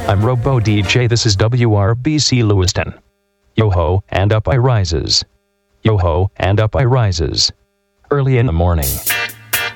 I'm Robo DJ, this is WRBC Lewiston. Yo-ho, and up I rises. Yo-ho, and up I rises. Early in the morning.